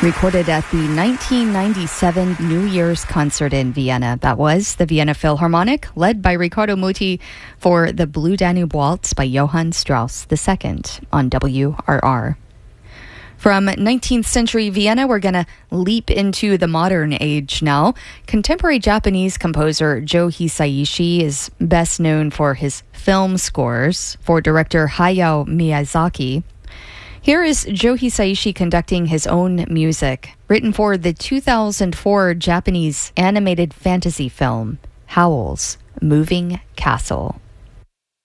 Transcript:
Recorded at the 1997 New Year's concert in Vienna. That was the Vienna Philharmonic, led by Riccardo Muti, for the Blue Danube Waltz by Johann Strauss II on WRR. From 19th century Vienna, we're going to leap into the modern age now. Contemporary Japanese composer Joe Hisaishi is best known for his film scores for director Hayao Miyazaki. Here is Joe Hisaishi conducting his own music, written for the 2004 Japanese animated fantasy film, Howl's Moving Castle.